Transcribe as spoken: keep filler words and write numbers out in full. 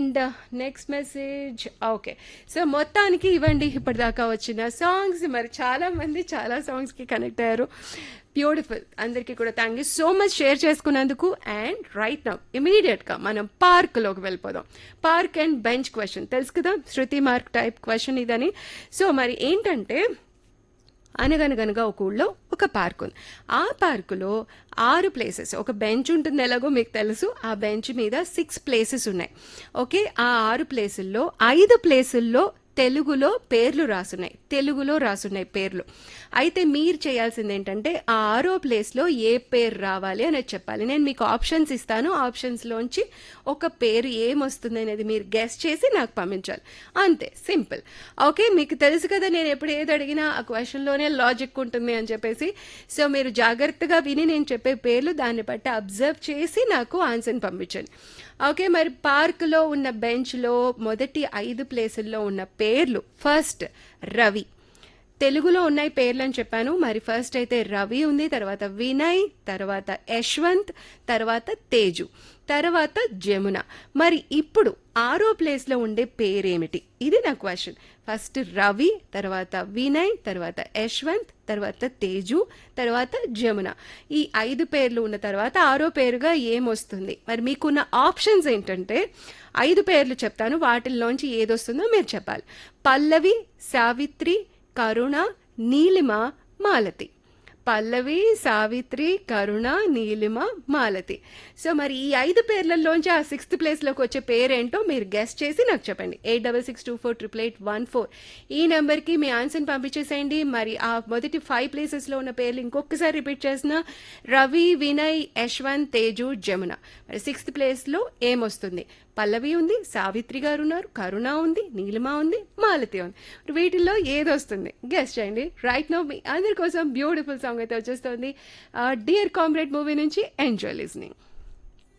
And next message okay. So మొత్తానికి ఇవ్వండి ఇప్పటిదాకా వచ్చిన సాంగ్స్. మరి చాలా మంది చాలా సాంగ్స్కి కనెక్ట్ అయ్యారు. బ్యూటిఫుల్. అందరికీ కూడా thank you so much share చేసుకున్నందుకు. అండ్ రైట్ నౌ ఇమీడియట్గా మనం పార్క్లోకి వెళ్ళిపోదాం. పార్క్ అండ్ బెంచ్ క్వశ్చన్ తెలుసు కదా, శృతి మార్క్ టైప్ క్వశ్చన్ ఇదని. సో మరి ఏంటంటే అనగనగనగా ఒక ఊళ్ళో ఒక పార్క్ ఉంది. ఆ పార్కులో ఆరు ప్లేసెస్, ఒక బెంచ్ ఉంటుంది ఎలాగో మీకు తెలుసు. ఆ బెంచ్ మీద సిక్స్ ప్లేసెస్ ఉన్నాయి. ఓకే, ఆ ఆరు ప్లేసుల్లో ఐదు ప్లేసుల్లో తెలుగులో పేర్లు రాసున్నాయి, తెలుగులో రాసున్నాయి పేర్లు. అయితే మీరు చేయాల్సింది ఏంటంటే ఆ ఆరో ప్లేస్లో ఏ పేరు రావాలి అనేది చెప్పాలి. నేను మీకు ఆప్షన్స్ ఇస్తాను, ఆప్షన్స్లోంచి ఒక పేరు ఏమొస్తుంది అనేది మీరు గెస్ చేసి నాకు పంపించాలి. అంతే, సింపుల్. ఓకే, మీకు తెలుసు కదా నేను ఎప్పుడు ఏది అడిగినా ఆ క్వశ్చన్లోనే లాజిక్ ఉంటుంది అని చెప్పేసి. సో మీరు జాగ్రత్తగా విని నేను చెప్పే పేర్లు దాన్ని బట్టి అబ్జర్వ్ చేసి నాకు ఆన్సర్ని పంపించండి. ఓకే, మరి పార్కులో ఉన్న బెంచ్లో మొదటి ఐదు ప్లేసుల్లో ఉన్న పేర్లు, ఫస్ట్ రవి. తెలుగులో ఉన్నాయి పేర్లు అని చెప్పాను. మరి ఫస్ట్ అయితే రవి ఉంది, తర్వాత వినయ్, తర్వాత యశ్వంత్, తర్వాత తేజు, తర్వాత జమున. మరి ఇప్పుడు ఆరో ప్లేస్లో ఉండే పేరేమిటి? ఇది నా క్వశ్చన్. ఫస్ట్ రవి, తర్వాత వినయ్, తర్వాత యశ్వంత్, తర్వాత తేజు, తర్వాత జమున. ఈ ఐదు పేర్లు ఉన్న తర్వాత ఆరో పేరుగా ఏమొస్తుంది? మరి మీకున్న ఆప్షన్స్ ఏంటంటే ఐదు పేర్లు చెప్తాను, వాటిల్లోంచి ఏదొస్తుందో మీరు చెప్పాలి. పల్లవి, సావిత్రి, కరుణ, నీలిమ, మాలతి. పల్లవి, సావిత్రి, కరుణ, నీలిమ, మాలతి. సో మరి ఈ ఐదు పేర్లలోంచి ఆ సిక్స్త్ ప్లేస్లోకి వచ్చే పేరేంటో మీరు గెస్ట్ చేసి నాకు చెప్పండి. Eight double six two four triple eight one four ఈ నెంబర్కి మీ ఆన్సర్ని పంపించేసేయండి. మరి ఆ మొదటి ఫైవ్ ప్లేసెస్లో ఉన్న పేర్లు ఇంకొకసారి రిపీట్ చేసిన రవి, వినయ్, యశ్వంత్, తేజు, జమున. మరి సిక్స్త్ ప్లేస్లో ఏమొస్తుంది? పల్లవి ఉంది, సావిత్రి గారు ఉన్నారు, కరుణ ఉంది, నీలిమ ఉంది, మాలతి ఉంది. వీటిల్లో ఏది వస్తుంది గెస్ట్ చేయండి. రైట్ నౌ మీ అందరి కోసం బ్యూటిఫుల్ సాంగ్ అయితే వచ్చేస్తుంది డియర్ కామ్రేడ్ మూవీ నుంచి. Enjoy listening.